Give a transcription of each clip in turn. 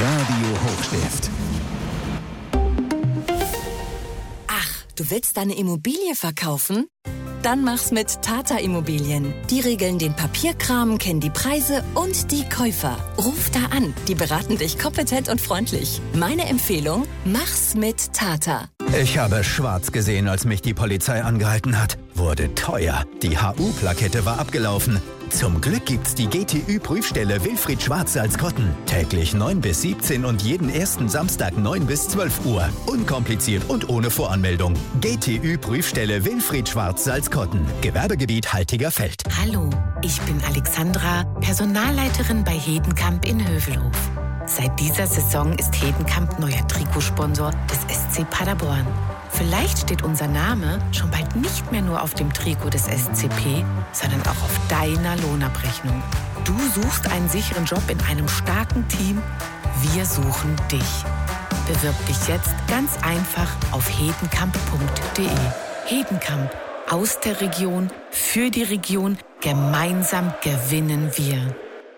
Radio Hochstift. Ach, du willst deine Immobilie verkaufen? Dann mach's mit Tata Immobilien. Die regeln den Papierkram, kennen die Preise und die Käufer. Ruf da an, die beraten dich kompetent und freundlich. Meine Empfehlung, mach's mit Tata. Ich habe schwarz gesehen, als mich die Polizei angehalten hat. Wurde teuer. Die HU-Plakette war abgelaufen. Zum Glück gibt's die GTÜ-Prüfstelle Wilfried Schwarz-Salzkotten. Täglich 9 bis 17 und jeden ersten Samstag 9 bis 12 Uhr. Unkompliziert und ohne Voranmeldung. GTÜ-Prüfstelle Wilfried Schwarz-Salzkotten. Gewerbegebiet Haltigerfeld. Hallo, ich bin Alexandra, Personalleiterin bei Hedenkamp in Hövelhof. Seit dieser Saison ist Hedenkamp neuer Trikotsponsor des SC Paderborn. Vielleicht steht unser Name schon bald nicht mehr nur auf dem Trikot des SCP, sondern auch auf deiner Lohnabrechnung. Du suchst einen sicheren Job in einem starken Team. Wir suchen dich. Bewirb dich jetzt ganz einfach auf hedenkamp.de. Hedenkamp. Aus der Region, für die Region, gemeinsam gewinnen wir.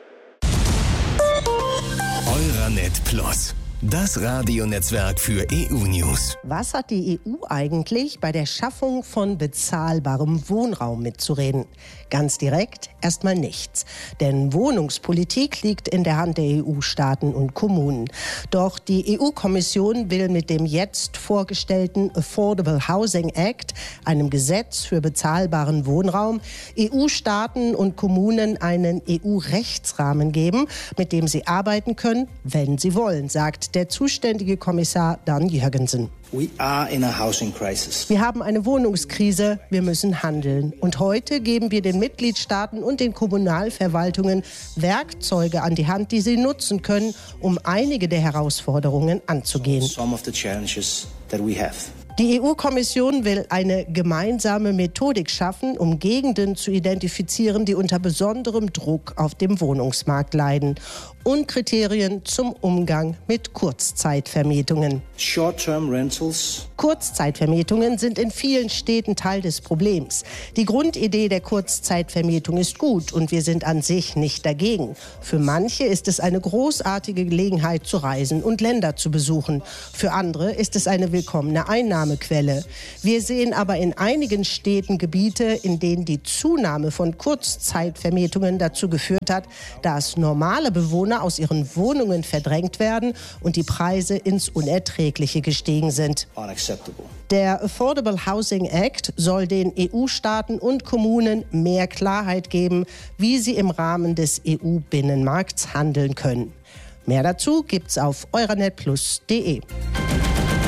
Euranet Plus, das Radionetzwerk für EU-News. Was hat die EU eigentlich bei der Schaffung von bezahlbarem Wohnraum mitzureden? Ganz direkt erstmal nichts. Denn Wohnungspolitik liegt in der Hand der EU-Staaten und Kommunen. Doch die EU-Kommission will mit dem jetzt vorgestellten Affordable Housing Act, einem Gesetz für bezahlbaren Wohnraum, EU-Staaten und Kommunen einen EU-Rechtsrahmen geben, mit dem sie arbeiten können, wenn sie wollen, sagt der zuständige Kommissar Dan Jørgensen. We are in a housing crisis. Wir haben eine Wohnungskrise, wir müssen handeln. Und heute geben wir den Mitgliedstaaten und den Kommunalverwaltungen Werkzeuge an die Hand, die sie nutzen können, um einige der Herausforderungen anzugehen. Some of the challenges that we have. Die EU-Kommission will eine gemeinsame Methodik schaffen, um Gegenden zu identifizieren, die unter besonderem Druck auf dem Wohnungsmarkt leiden, und Kriterien zum Umgang mit Kurzzeitvermietungen. Short-term rentals. Kurzzeitvermietungen sind in vielen Städten Teil des Problems. Die Grundidee der Kurzzeitvermietung ist gut und wir sind an sich nicht dagegen. Für manche ist es eine großartige Gelegenheit zu reisen und Länder zu besuchen. Für andere ist es eine willkommene Einnahmequelle. Wir sehen aber in einigen Städten Gebiete, in denen die Zunahme von Kurzzeitvermietungen dazu geführt hat, dass normale Bewohner aus ihren Wohnungen verdrängt werden und die Preise ins Unerträgliche gestiegen sind. Der Affordable Housing Act soll den EU-Staaten und Kommunen mehr Klarheit geben, wie sie im Rahmen des EU-Binnenmarkts handeln können. Mehr dazu gibt's auf euranetplus.de.